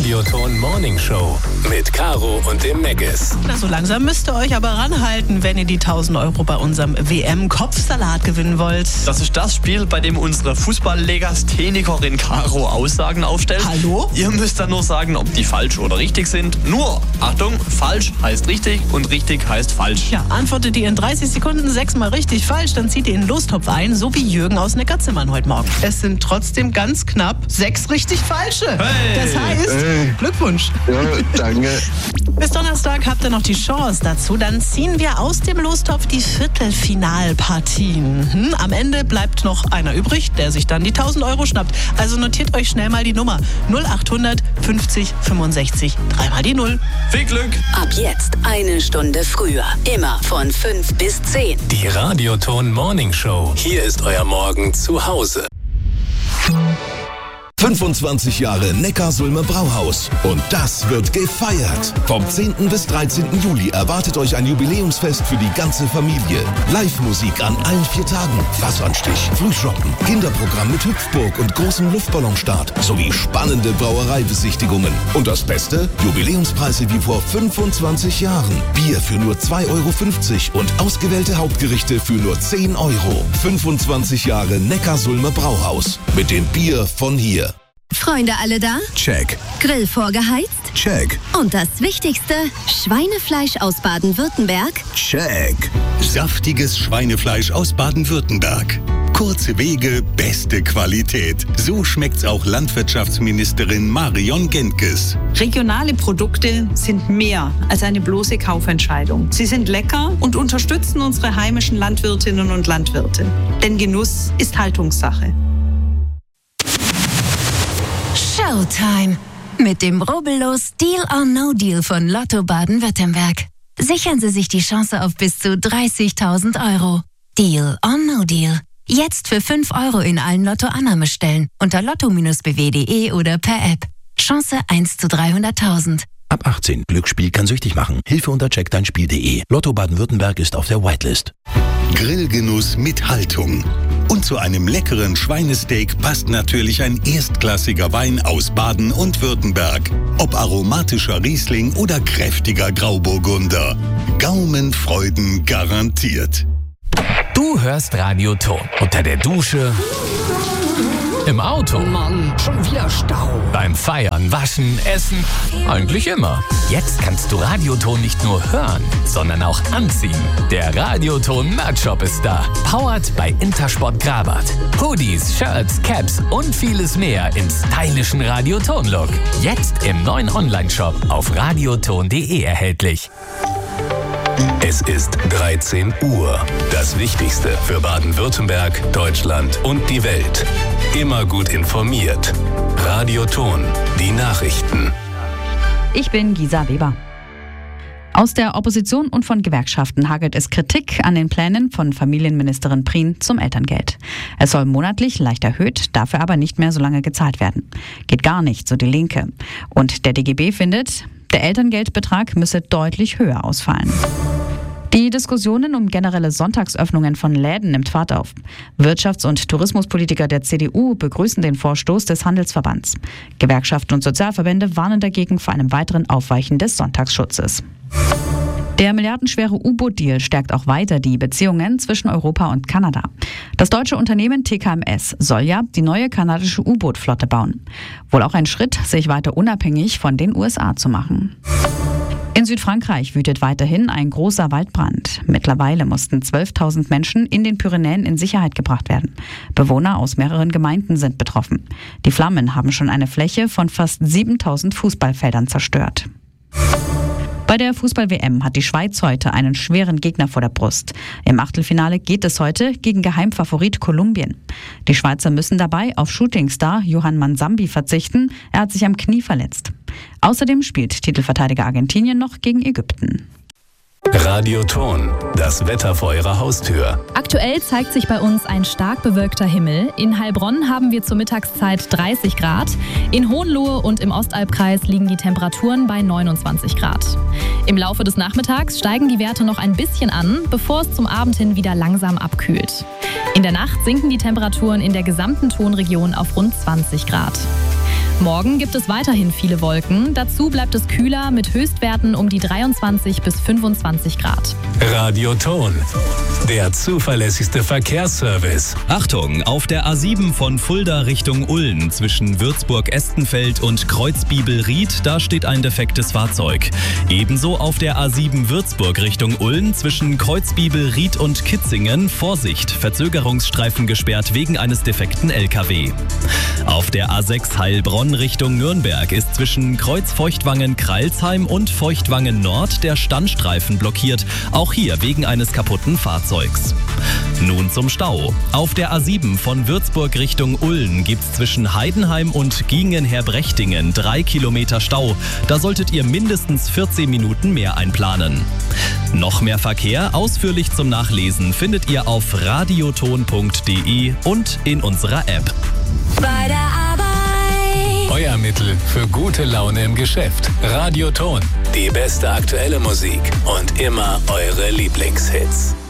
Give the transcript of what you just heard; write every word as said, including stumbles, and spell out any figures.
Radioton Morning Show mit Caro und dem Meggis. Na, so langsam müsst ihr euch aber ranhalten, wenn ihr die tausend Euro bei unserem W M-Kopfsalat gewinnen wollt. Das ist das Spiel, bei dem unsere Fußball-Legasthenikerin Caro Aussagen aufstellt. Hallo? Ihr müsst dann nur sagen, ob die falsch oder richtig sind. Nur, Achtung, falsch heißt richtig und richtig heißt falsch. Ja, antwortet ihr in dreißig Sekunden sechsmal richtig falsch, dann zieht ihr in den Lostopf ein, so wie Jürgen aus Neckarzimmern heute Morgen. Es sind trotzdem ganz knapp sechs richtig falsche. Hey. Das heißt, Hey. Glückwunsch. Ja, danke. Bis Donnerstag habt ihr noch die Chance dazu. Dann ziehen wir aus dem Lostopf die Viertelfinalpartien. Hm, am Ende bleibt noch einer übrig, der sich dann die tausend Euro schnappt. Also notiert euch schnell mal die Nummer null achthundert fünfzig fünfundsechzig, dreimal die Null. Viel Glück! Ab jetzt eine Stunde früher. Immer von fünf bis zehn. Die Radioton Morning Show. Hier ist euer Morgen zu Hause. fünfundzwanzig Jahre Neckarsulmer Brauhaus. Und das wird gefeiert. Vom zehnten bis dreizehnten Juli erwartet euch ein Jubiläumsfest für die ganze Familie. Live-Musik an allen vier Tagen, Wasseranstich, Frühschoppen, Kinderprogramm mit Hüpfburg und großem Luftballonstart sowie spannende Brauereibesichtigungen. Und das Beste? Jubiläumspreise wie vor fünfundzwanzig Jahren. Bier für nur zwei Euro fünfzig und ausgewählte Hauptgerichte für nur zehn Euro. fünfundzwanzig Jahre Neckarsulmer Brauhaus. Mit dem Bier von hier. Freunde alle da? Check. Grill vorgeheizt? Check. Und das Wichtigste, Schweinefleisch aus Baden-Württemberg? Check. Saftiges Schweinefleisch aus Baden-Württemberg. Kurze Wege, beste Qualität. So schmeckt's auch Landwirtschaftsministerin Marion Gentges. Regionale Produkte sind mehr als eine bloße Kaufentscheidung. Sie sind lecker und unterstützen unsere heimischen Landwirtinnen und Landwirte. Denn Genuss ist Haltungssache. Showtime! Mit dem rubbellos Deal or No Deal von Lotto Baden-Württemberg. Sichern Sie sich die Chance auf bis zu dreißigtausend Euro. Deal or No Deal. Jetzt für fünf Euro in allen Lotto-Annahmestellen unter lotto Bindestrich b w punkt de oder per App. Chance eins zu dreihunderttausend. Ab achtzehn. Glücksspiel kann süchtig machen. Hilfe unter check dein spiel punkt de. Lotto Baden-Württemberg ist auf der Whitelist. Grillgenuss mit Haltung. Und zu einem leckeren Schweinesteak passt natürlich ein erstklassiger Wein aus Baden und Württemberg. Ob aromatischer Riesling oder kräftiger Grauburgunder. Gaumenfreuden garantiert. Du hörst Radioton unter der Dusche, im Auto, Mann, schon wieder Stau. beim Feiern, Waschen, Essen, eigentlich immer. Jetzt kannst du Radioton nicht nur hören, sondern auch anziehen. Der Radioton Merch-Shop ist da. Powered bei Intersport Grabat. Hoodies, Shirts, Caps und vieles mehr im stylischen Radioton-Look. Jetzt im neuen Online-Shop auf radioton punkt de erhältlich. Es ist dreizehn Uhr. Das Wichtigste für Baden-Württemberg, Deutschland und die Welt. Immer gut informiert. Radioton, die Nachrichten. Ich bin Gisa Weber. Aus der Opposition und von Gewerkschaften hagelt es Kritik an den Plänen von Familienministerin Prien zum Elterngeld. Es soll monatlich leicht erhöht, dafür aber nicht mehr so lange gezahlt werden. Geht gar nicht, so die Linke. Und der D G B findet, der Elterngeldbetrag müsse deutlich höher ausfallen. Die Diskussionen um generelle Sonntagsöffnungen von Läden nimmt Fahrt auf. Wirtschafts- und Tourismuspolitiker der C D U begrüßen den Vorstoß des Handelsverbands. Gewerkschaften und Sozialverbände warnen dagegen vor einem weiteren Aufweichen des Sonntagsschutzes. Der milliardenschwere U-Boot-Deal stärkt auch weiter die Beziehungen zwischen Europa und Kanada. Das deutsche Unternehmen T K M S soll ja die neue kanadische U-Boot-Flotte bauen. Wohl auch ein Schritt, sich weiter unabhängig von den U S A zu machen. In Südfrankreich wütet weiterhin ein großer Waldbrand. Mittlerweile mussten zwölftausend Menschen in den Pyrenäen in Sicherheit gebracht werden. Bewohner aus mehreren Gemeinden sind betroffen. Die Flammen haben schon eine Fläche von fast siebentausend Fußballfeldern zerstört. Bei der Fußball-W M hat die Schweiz heute einen schweren Gegner vor der Brust. Im Achtelfinale geht es heute gegen Geheimfavorit Kolumbien. Die Schweizer müssen dabei auf Shootingstar Johann Mansambi verzichten. Er hat sich am Knie verletzt. Außerdem spielt Titelverteidiger Argentinien noch gegen Ägypten. Radioton, das Wetter vor Ihrer Haustür. Aktuell zeigt sich bei uns ein stark bewölkter Himmel. In Heilbronn haben wir zur Mittagszeit dreißig Grad. In Hohenlohe und im Ostalbkreis liegen die Temperaturen bei neunundzwanzig Grad. Im Laufe des Nachmittags steigen die Werte noch ein bisschen an, bevor es zum Abend hin wieder langsam abkühlt. In der Nacht sinken die Temperaturen in der gesamten Tonregion auf rund zwanzig Grad. Morgen gibt es weiterhin viele Wolken. Dazu bleibt es kühler mit Höchstwerten um die dreiundzwanzig bis fünfundzwanzig Grad. Radioton, der zuverlässigste Verkehrsservice. Achtung, auf der A sieben von Fulda Richtung Ulm zwischen Würzburg-Estenfeld und Kreuzbibel-Ried, da steht ein defektes Fahrzeug. Ebenso auf der A sieben Würzburg Richtung Ulm zwischen Kreuzbibel-Ried und Kitzingen, Vorsicht, Verzögerungsstreifen gesperrt wegen eines defekten L K W. Auf der A sechs Heilbronn Richtung Nürnberg ist zwischen Kreuz-Feuchtwangen-Kreilsheim und Feuchtwangen-Nord der Standstreifen blockiert, auch hier wegen eines kaputten Fahrzeugs. Nun zum Stau. Auf der A sieben von Würzburg Richtung Ulm gibt's zwischen Heidenheim und Giengen-Herbrechtingen drei Kilometer Stau. Da solltet ihr mindestens vierzehn Minuten mehr einplanen. Noch mehr Verkehr, ausführlich zum Nachlesen, findet ihr auf radioton punkt de und in unserer App. Bei der Arbeit. Euer Mittel für gute Laune im Geschäft. Radioton, die beste aktuelle Musik und immer eure Lieblingshits.